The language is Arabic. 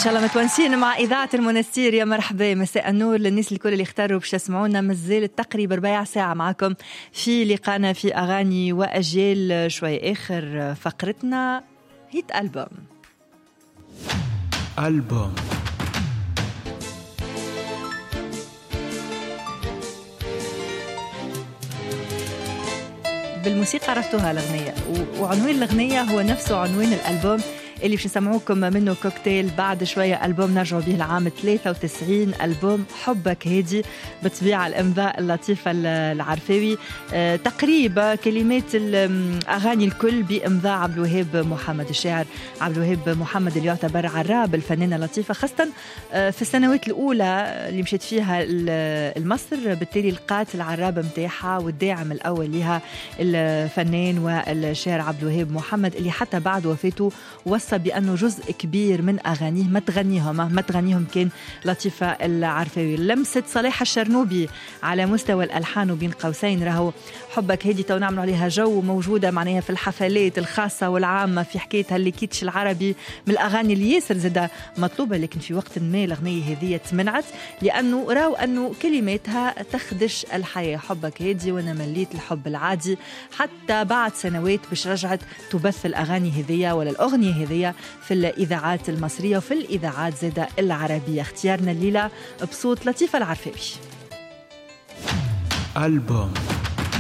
شاء الله متونسين مع إذاعة المنستير. يا مرحبا، مساء النور للناس الكل اللي اختاروا باش تسمعونا. مازال تقريبا 4 ساعة معكم في لقانا في أغاني وأجيال. شوي آخر فقرتنا هيت ألبوم. بالموسيقى عرفتوها الأغنية، وعنوان الأغنية هو نفسه عنوان الألبوم اللي باش نسمعوكم منه كوكتيل بعد شوية. ألبوم نرجعوا به العام 93، ألبوم حبك هادي بطبيعة الإمضاء اللطيفة العرفاوي. تقريبا كلمات الأغاني الكل بإمضاء عبد الوهاب محمد، الشاعر عبد الوهاب محمد اللي يعتبر عراب الفنانة اللطيفة، خاصة في السنوات الأولى اللي مشيت فيها المصر. بالتالي لقات العراب متاحة والداعم الأول لها الفنان والشاعر عبد الوهاب محمد، اللي حتى بعد وفاته وصى بأنه جزء كبير من أغانيه ما تغنيهم كان لطيفة العرفاوي. لمسة صلاح الشرنوبي على مستوى الألحان، وبين قوسين راهو حبك هادي تو نعمل عليها جو موجودة معناها في الحفلات الخاصة والعامة في حكايتها اللي كيتش العربي من الأغاني اللي ياسر زادة مطلوبة، لكن في وقت ما الأغنية هذه تمنعت لأنه راو أنه كلماتها تخدش الحياة. حبك هادي وأنا مليت الحب العادي، حتى بعد سنوات باش رجعت تبث الأغاني هذية ولا الأغنية هذية في الإذاعات المصرية وفي الإذاعات زادة العربية. اختيارنا الليلة بصوت لطيفة العرفاوي. ألبوم.